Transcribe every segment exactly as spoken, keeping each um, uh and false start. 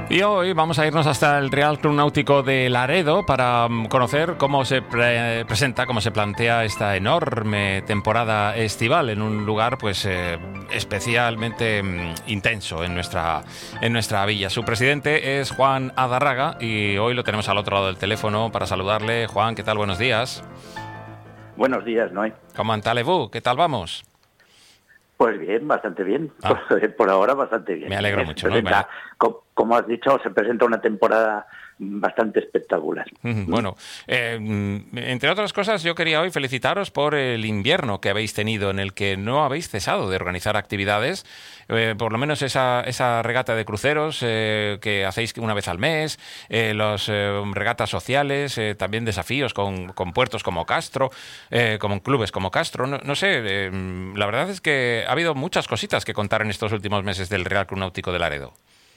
Y hoy vamos a irnos hasta el Real Club Náutico de Laredo para conocer cómo se pre presenta, cómo se plantea esta enorme temporada estival en un lugar pues eh, especialmente mm, intenso en nuestra, en nuestra villa. Su presidente es Juan Adarraga y hoy lo tenemos al otro lado del teléfono para saludarle. Juan, ¿qué tal? Buenos días. Buenos días, Noé. ¿Cómo allez-vous? ¿Qué tal vamos? Pues bien, bastante bien. Ah. Por, por ahora bastante bien. Me alegro Se mucho. presenta, ¿no? como, como has dicho, se presenta una temporada bastante espectacular. Bueno, eh, entre otras cosas, yo quería hoy felicitaros por el invierno que habéis tenido, en el que no habéis cesado de organizar actividades, eh, por lo menos esa, esa regata de cruceros eh, que hacéis una vez al mes, eh, las eh, regatas sociales, eh, también desafíos con, con puertos como Castro, eh, con clubes como Castro, no, no sé, eh, la verdad es que ha habido muchas cositas que contar en estos últimos meses del Real Club Náutico de Laredo.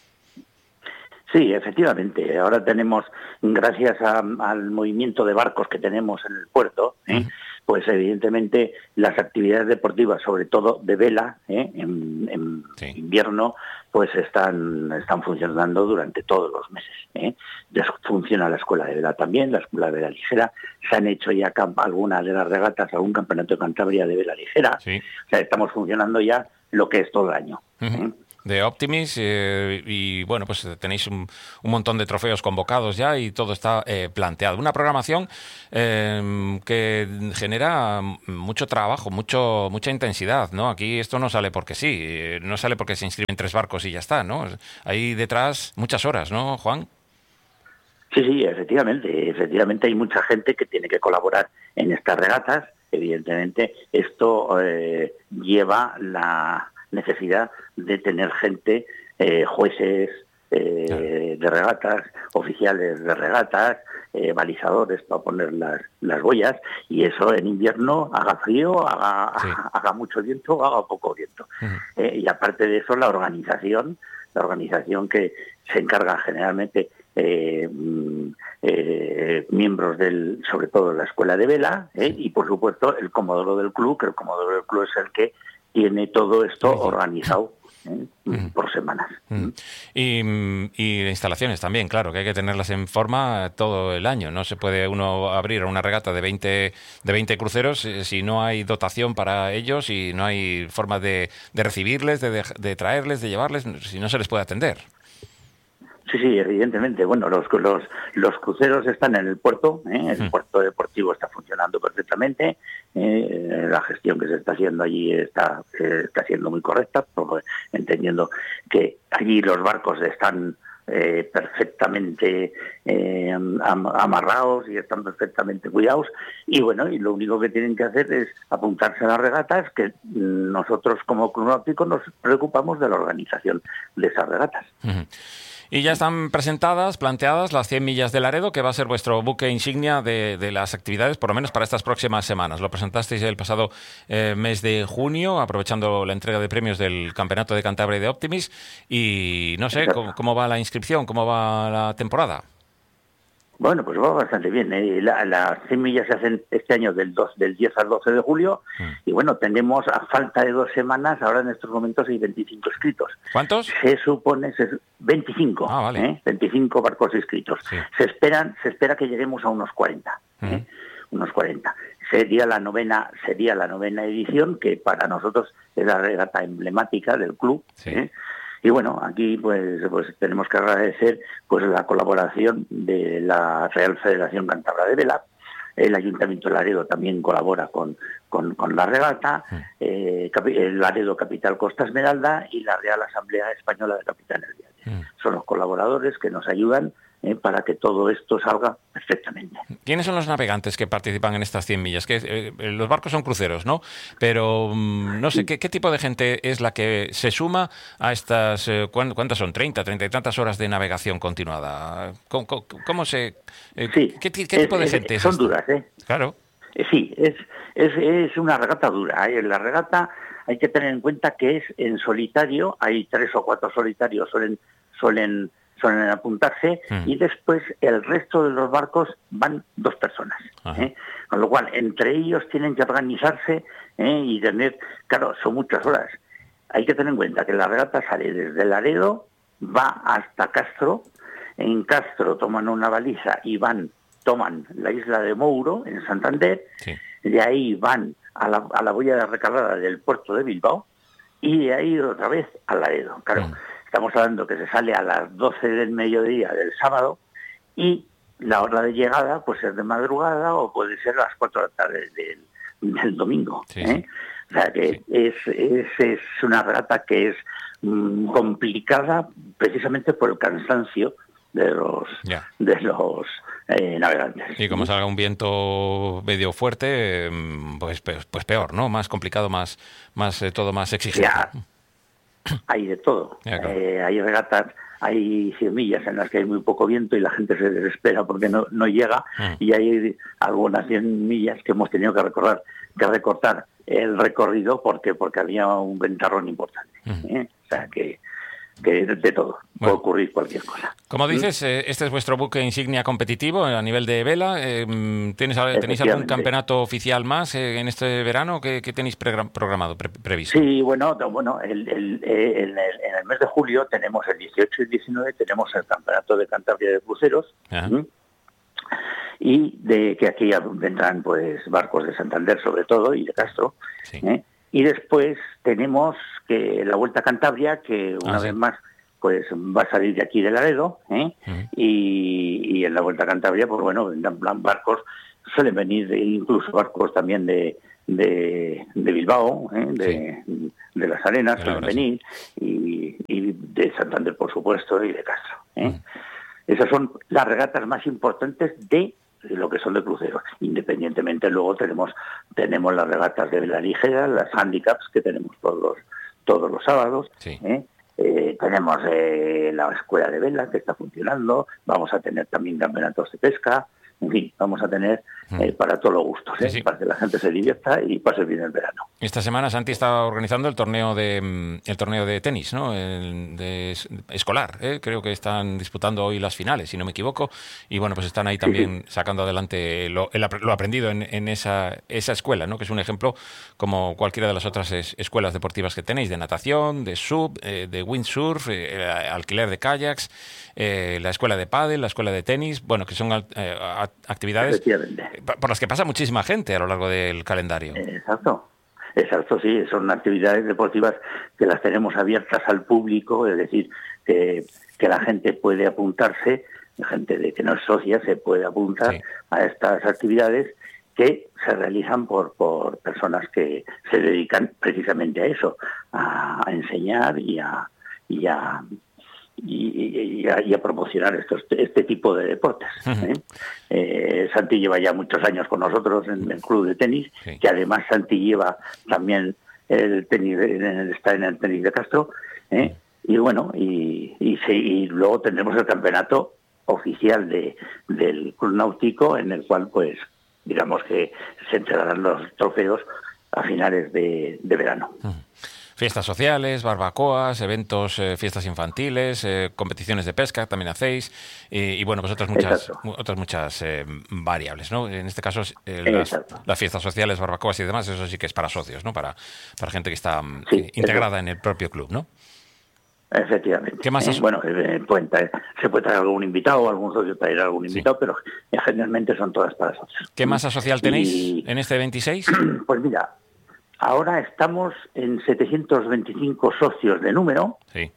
Sí, efectivamente. Ahora tenemos, gracias a, al movimiento de barcos que tenemos en el puerto, ¿eh? uh-huh. pues evidentemente las actividades deportivas, sobre todo de vela, ¿eh? en, en sí. invierno, pues están, están funcionando durante todos los meses. ¿eh? Funciona la escuela de vela también, la escuela de vela ligera. Se han hecho ya algunas de las regatas, algún campeonato de Cantabria de vela ligera. Sí. O sea, estamos funcionando ya lo que es todo el año. Uh-huh. ¿eh? De Optimis eh, y bueno, pues tenéis un, un montón de trofeos convocados ya y todo está eh, planteado. Una programación eh, que genera mucho trabajo, mucho mucha intensidad, ¿no? Aquí esto no sale porque sí, eh, no sale porque se inscriben tres barcos y ya está, ¿no? Hay detrás muchas horas, ¿no, Juan? Sí, sí, efectivamente, efectivamente hay mucha gente que tiene que colaborar en estas regatas. Evidentemente esto eh, lleva la necesidad de tener gente, eh, jueces eh, claro. de regatas, oficiales de regatas, eh, balizadores para poner las, las boyas, y eso en invierno, haga frío, haga, sí. haga mucho viento, haga poco viento. Uh-huh. Eh, y aparte de eso, la organización, la organización que se encarga generalmente eh, eh, miembros del, sobre todo de la escuela de vela, eh, sí. y por supuesto el comodoro del club, que el comodoro del club es el que tiene todo esto organizado ¿eh? uh-huh. por semanas. Uh-huh. Y, y instalaciones también, claro, que hay que tenerlas en forma todo el año. No se puede uno abrir una regata de veinte, de veinte cruceros si no hay dotación para ellos y no hay forma de, de recibirles, de, de, de traerles, de llevarles, si no se les puede atender. Sí, sí, evidentemente. Bueno, los los, los cruceros están en el puerto, ¿eh? el uh-huh. puerto deportivo está funcionando perfectamente, eh, la gestión que se está haciendo allí está, eh, está siendo muy correcta, porque, entendiendo que allí los barcos están eh, perfectamente eh, am, amarrados y están perfectamente cuidados, y bueno, y lo único que tienen que hacer es apuntarse a las regatas, que nosotros como Club Náutico nos preocupamos de la organización de esas regatas. Uh-huh. Y ya están presentadas, planteadas las cien millas de Laredo, que va a ser vuestro buque insignia de, de las actividades, por lo menos para estas próximas semanas. Lo presentasteis el pasado eh, mes de junio, aprovechando la entrega de premios del Campeonato de Cantabria y de Optimis. Y no sé, ¿cómo, cómo va la inscripción? ¿Cómo va la temporada? Bueno, pues va bastante bien. ¿eh? La, las cien millas se hacen este año del, dos, del diez al doce de julio mm. y bueno, tenemos a falta de dos semanas, ahora en estos momentos hay veinticinco inscritos. ¿Cuántos? Se supone se, veinticinco, ah, vale. ¿eh? veinticinco barcos inscritos. Sí. Se esperan, se espera que lleguemos a unos cuarenta, mm. ¿eh? unos cuarenta. Sería la novena, sería la novena edición, que para nosotros es la regata emblemática del club. Sí. ¿eh? Y bueno, aquí pues pues tenemos que agradecer pues la colaboración de la Real Federación Cántabra de Vela. El Ayuntamiento de Laredo también colabora con, con, con la regata, sí. eh, el Laredo Capital Costa Esmeralda y la Real Asamblea Española de Capitanes Viales. Sí. Son los colaboradores que nos ayudan eh, para que todo esto salga perfectamente. ¿Quiénes son los navegantes que participan en estas cien millas? Que eh, los barcos son cruceros, ¿no? Pero mm, no sé, ¿qué, ¿qué tipo de gente es la que se suma a estas, eh, ¿cuántas son? ¿treinta, treinta y tantas horas de navegación continuada? ¿Cómo, cómo, cómo se...? Eh, sí, ¿Qué, qué tipo es, de gente es, es Son esta? duras, ¿eh? Claro. Eh, sí, es, es, es una regata dura. ¿eh? La regata hay que tener en cuenta que es en solitario, hay tres o cuatro solitarios, suelen... suelen suelen apuntarse, mm. y después el resto de los barcos van dos personas. ¿eh? Con lo cual, entre ellos tienen que organizarse ¿eh? y tener, claro, son muchas horas. Hay que tener en cuenta que la regata sale desde Laredo, va hasta Castro. En Castro toman una baliza y van, toman la isla de Mouro, en Santander. Sí. De ahí van a la, a la boya de recargada del puerto de Bilbao y de ahí otra vez a Laredo. Claro, mm. estamos hablando que se sale a las doce del mediodía del sábado y la hora de llegada pues es de madrugada o puede ser a las cuatro de la tarde del, del domingo. Sí, ¿eh? Sí. O sea que sí. es, es, es una regata que es mmm, complicada precisamente por el cansancio de los yeah. de los eh, navegantes. Y como salga un viento medio fuerte, pues, pues, pues peor, ¿no? Más complicado, más, más eh, todo más exigente. Ya, hay de todo. Yeah, claro. eh, hay regatas, hay cien millas en las que hay muy poco viento y la gente se desespera porque no, no llega, mm. y hay algunas cien millas que hemos tenido que recorrer, que recortar el recorrido porque porque había un ventarrón importante. Mm. ¿eh? O sea que que de, de todo, bueno, puede ocurrir cualquier cosa. Como dices, eh, este es vuestro buque insignia competitivo a nivel de vela. Eh, ¿tienes, ¿Tenéis algún campeonato oficial más eh, en este verano que, que tenéis pre programado, pre previsto? Sí, bueno, bueno el, el, el, el, en el mes de julio tenemos el dieciocho y diecinueve, tenemos el campeonato de Cantabria de cruceros. ¿Mm? Y de que aquí vendrán pues barcos de Santander sobre todo y de Castro. Sí. ¿eh? Y después tenemos que la Vuelta a Cantabria, que una ah, vez sí. más pues va a salir de aquí de Laredo, ¿eh? Uh-huh. y, y en la Vuelta a Cantabria, pues bueno, vendrán barcos, suelen venir de, incluso barcos también de, de, de Bilbao, ¿eh? de, sí. de Las Arenas, de suelen venir, y, y de Santander, por supuesto, y de Castro. ¿eh? Uh-huh. Esas son las regatas más importantes de lo que son de cruceros. Independientemente luego tenemos tenemos las regatas de vela ligera, las handicaps que tenemos todos los todos los sábados. Sí. ¿eh? Eh, tenemos eh, la escuela de vela que está funcionando, vamos a tener también campeonatos de pesca, en fin, vamos a tener eh, para todos los gustos, ¿eh? Sí, sí. para que la gente se divierta y pase bien el verano. Esta semana Santi está organizando el torneo de el torneo de tenis, ¿no? El de escolar, ¿eh? Creo que están disputando hoy las finales, si no me equivoco, y bueno, pues están ahí también sí, sí. sacando adelante lo, el, lo aprendido en, en esa esa escuela, ¿no? Que es un ejemplo como cualquiera de las otras es, escuelas deportivas que tenéis, de natación, de sub, eh, de windsurf, eh, alquiler de kayaks, eh, la escuela de pádel, la escuela de tenis, bueno, que son eh, actividades por las que pasa muchísima gente a lo largo del calendario. Exacto, exacto, sí, son actividades deportivas que las tenemos abiertas al público, es decir, que, que la gente puede apuntarse, la gente de que no es socia se puede apuntar sí. a estas actividades que se realizan por, por personas que se dedican precisamente a eso, a, a enseñar y a, y a Y, y, a, y a promocionar estos, este tipo de deportes. ¿eh? Eh, Santi lleva ya muchos años con nosotros en el club de tenis, sí. que además Santi lleva también el tenis, está en el tenis de Castro, ¿eh? y bueno, y, y, se, y luego tendremos el campeonato oficial de del club náutico, en el cual pues digamos que se entregarán los trofeos a finales de, de verano. Uh-huh. Fiestas sociales, barbacoas, eventos, eh, fiestas infantiles, eh, competiciones de pesca también hacéis, y, y bueno, pues otras muchas Exacto. otras muchas eh, variables, ¿no? En este caso, eh, las, las fiestas sociales, barbacoas y demás, eso sí que es para socios, ¿no? Para, para gente que está sí, eh, integrada eso. en el propio club, ¿no? Efectivamente. ¿Qué más? ¿Eh? Bueno, eh, pueden traer, se puede traer algún invitado, algún socio traer algún invitado, sí. pero generalmente son todas para socios. ¿Qué masa social tenéis y... en este veintiséis? Pues mira, ahora estamos en setecientos veinticinco socios de número, sí.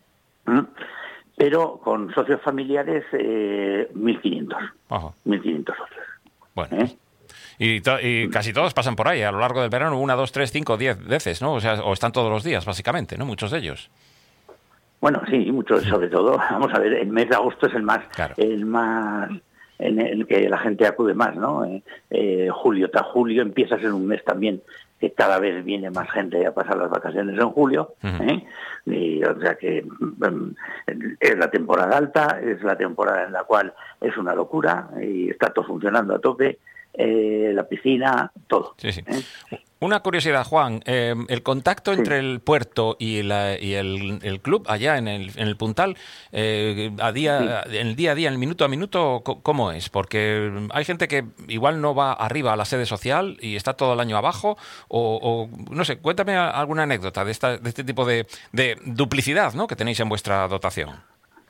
pero con socios familiares eh, mil quinientos. Ajá. mil quinientos socios. Bueno. ¿Eh? Y, to y casi todos pasan por ahí a lo largo del verano, una, dos, tres, cinco, diez veces, ¿no? O sea, o están todos los días, básicamente, ¿no? Muchos de ellos. Bueno, sí, muchos, sobre todo, vamos a ver, el mes de agosto es el más, claro. el más, en el que la gente acude más, ¿no? Eh, eh, julio, tras julio empieza a ser un mes también que cada vez viene más gente a pasar las vacaciones en julio, uh-huh. ¿eh? y, o sea que um, es la temporada alta, es la temporada en la cual es una locura y está todo funcionando a tope, eh, la piscina, todo. Sí, sí. ¿eh? Una curiosidad, Juan, eh, el contacto sí. entre el puerto y, la, y el, el club allá en el, en el Puntal, eh, a día, sí. en el día a día, en el minuto a minuto, ¿cómo es? Porque hay gente que igual no va arriba a la sede social y está todo el año abajo, o, o no sé, cuéntame alguna anécdota de, esta, de este tipo de, de duplicidad, ¿no?, que tenéis en vuestra dotación.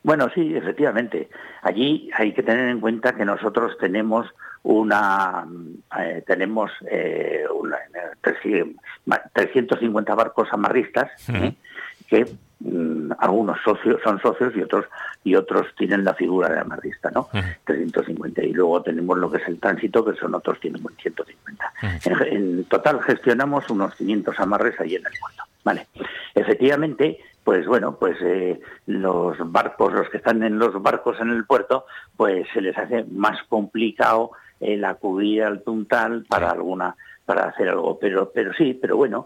Bueno, sí, efectivamente. Allí hay que tener en cuenta que nosotros tenemos una eh, tenemos eh, una, trescientos cincuenta barcos amarristas, uh-huh. ¿eh? que mm, algunos socios son socios y otros y otros tienen la figura de amarrista, ¿no? Uh-huh. trescientos cincuenta, y luego tenemos lo que es el tránsito, que son otros ciento cincuenta. Uh-huh. En, en total gestionamos unos quinientos amarres ahí en el puerto. Vale. Efectivamente, pues bueno, pues eh, los barcos, los que están en los barcos en el puerto, pues se les hace más complicado el acudir al puntal para alguna, para hacer algo, pero, pero sí, pero bueno,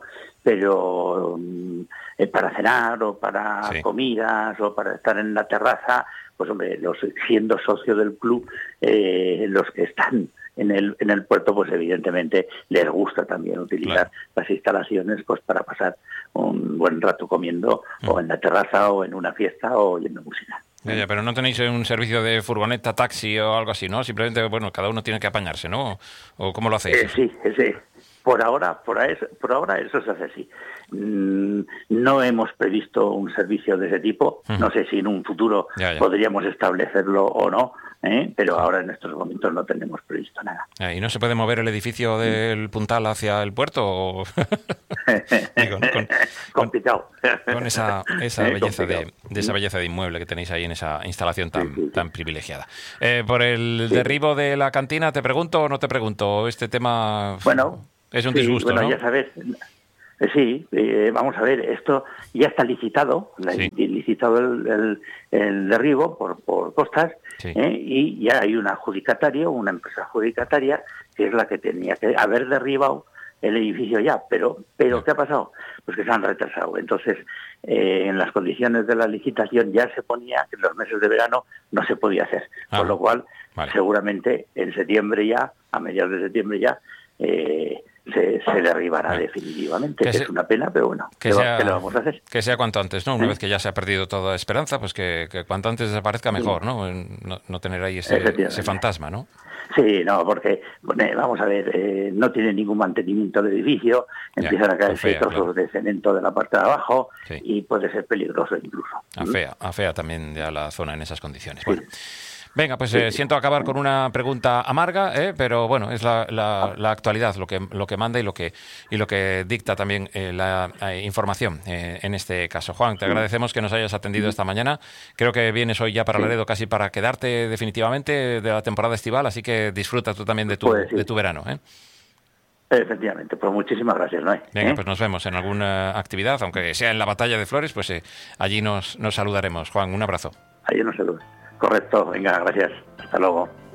pero eh, para cenar o para sí. comidas o para estar en la terraza, pues hombre, los siendo socio del club, eh, los que están en el en el puerto, pues evidentemente les gusta también utilizar claro. las instalaciones, pues para pasar un buen rato comiendo mm. o en la terraza o en una fiesta o oyendo música. Ya, ya, pero no tenéis un servicio de furgoneta, taxi o algo así, ¿no? Simplemente, bueno, cada uno tiene que apañarse, ¿no? ¿O cómo lo hacéis? Eh, sí, sí. Por ahora, por, ahora, por ahora eso se hace así. Mm, no hemos previsto un servicio de ese tipo. Uh-huh. No sé si en un futuro ya, ya. podríamos establecerlo o no, ¿eh? pero uh-huh. ahora en estos momentos no tenemos previsto nada. ¿Y no se puede mover el edificio del Puntal hacia el puerto? Digo, ¿no? con, complicado. Con, con esa, esa belleza de, de esa belleza de inmueble que tenéis ahí en esa instalación tan, sí, sí, sí. tan privilegiada. Eh, por el sí. derribo de la cantina, ¿te pregunto o no te pregunto? Este tema... Bueno... Es un sí, disgusto, bueno, ¿no? ya sabes, sí, eh, vamos a ver, esto ya está licitado, sí. licitado el, el, el derribo por, por costas, sí. ¿eh? y ya hay un adjudicatario, una empresa adjudicataria, que es la que tenía que haber derribado el edificio ya, pero pero sí. ¿qué ha pasado? Pues que se han retrasado. Entonces, eh, en las condiciones de la licitación ya se ponía que en los meses de verano no se podía hacer, ah, con lo cual, vale. seguramente en septiembre ya, a mediados de septiembre ya, eh, Se, se derribará bueno, definitivamente, que, que se, es una pena, pero bueno, que ¿qué, sea, ¿qué le vamos a hacer? Que sea cuanto antes, ¿no? Una ¿Eh? vez que ya se ha perdido toda esperanza, pues que, que cuanto antes desaparezca mejor, ¿no? No, no tener ahí ese, ese fantasma, ¿no? Sí, no, porque, bueno, vamos a ver, eh, no tiene ningún mantenimiento del edificio, ya, empiezan a caerse trozos claro. de cemento de la parte de abajo, sí. y puede ser peligroso incluso. Afea, afea también ya la zona en esas condiciones. Sí. Bueno. Venga, pues eh, siento acabar con una pregunta amarga, ¿eh? pero bueno, es la, la, la actualidad lo que lo que manda y lo que y lo que dicta también eh, la eh, información eh, en este caso. Juan, te agradecemos que nos hayas atendido esta mañana. Creo que vienes hoy ya para Laredo casi para quedarte definitivamente de la temporada estival, así que disfruta tú también de tu, pues sí. de tu verano, ¿eh? Efectivamente, pues muchísimas gracias, ¿no? Venga, ¿Eh? pues nos vemos en alguna actividad, aunque sea en la Batalla de Flores, pues eh, allí nos, nos saludaremos. Juan, un abrazo. Allí nos saludamos. Correcto, venga, gracias. Hasta luego.